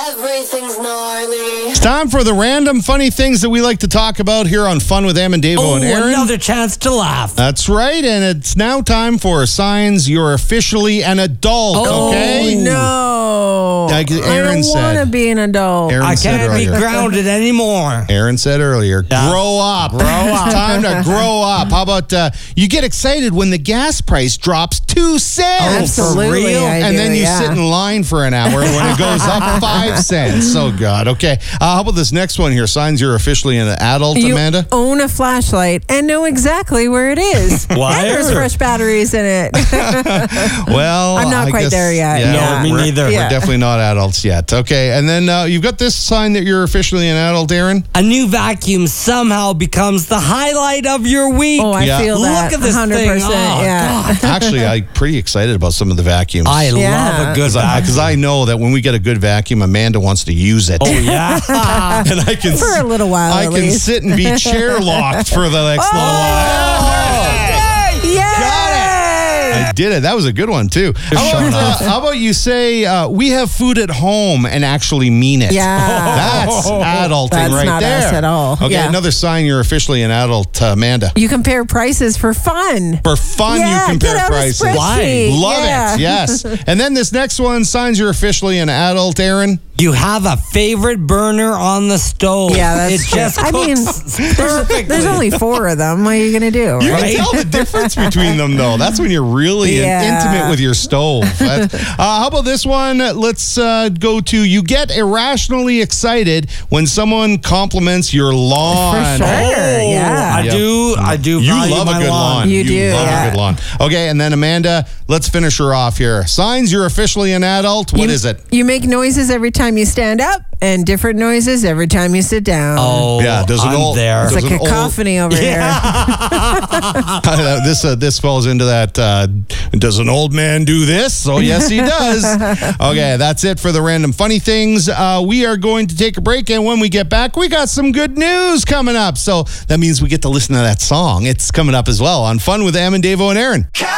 Everything's gnarly. It's time for the random funny things that we like to talk about here on Fun with Em and Davo and Aaron. Another chance to laugh. That's right, and it's now time for signs you're officially an adult, okay? No. Like Aaron I don't said. want to be an adult. Aaron I said can't be earlier. grounded anymore. Aaron said earlier, Yeah. grow up. Grow up. It's time to grow up. How about you get excited when the gas price drops 2 cents? Absolutely, real? I And do, then you yeah. sit in line for an hour when it goes up 5 cents. Oh, God. Okay. How about this next one here? Signs you're officially an adult, You Amanda? own a flashlight and know exactly where it is. Why? And there's fresh batteries in it. Well, I'm not I quite guess- there yet. Yeah, No, me we're- neither. We're Yeah. definitely not adults yet. Okay. And then you've got this sign that you're officially an adult, Aaron? A new vacuum somehow becomes the highlight of your week. Oh, I Yeah. feel that. Look at this 100%. thing. Oh, yeah. Actually, I'm pretty excited about some of the vacuums. I Yeah. love a good vacuum. Because I know that when we get a good vacuum, Amanda wants to use it. Oh, yeah. And I can For a little while, I at can least. sit and be chair locked for the next little while. I did it. That was a good one too. How about you say we have food at home and actually mean it? Yeah. That's adulting That's right not there. us at all. Okay, Yeah. another sign you're officially an adult, Amanda. You compare prices for fun. For fun, Yeah, you compare get out a prices. spreadsheet. Love Yeah. it. Yes. And then this next one, signs you're officially an adult, Aaron. You have a favorite burner on the stove. Yeah, that's it true. just I mean, cooks perfectly. there's only 4 of them. What are you going to do? You Right? can tell the difference between them, though. That's when you're really Yeah. intimate with your stove. How about this one? Let's go to you get irrationally excited when someone compliments your lawn. For sure. Yeah. I do. You value love a my good lawn. You do, love yeah. a good lawn. Okay, and then Amanda, let's finish her off here. Signs you're officially an adult. What is it? You make noises every time you stand up and different noises every time you sit down. Oh, Yeah, does an I'm old- there. It's does like a an old- cacophony over here. This falls into that. Does an old man do this? Oh, yes, he does. Okay, that's it for the random funny things. We are going to take a break, and when we get back, we got some good news coming up. So that means we get to listen to that song. It's coming up as well on Fun with Em and Davo and Aaron.